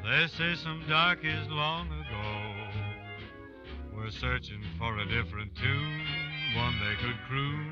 They say some darkies long ago were searching for a different tune, one they could croon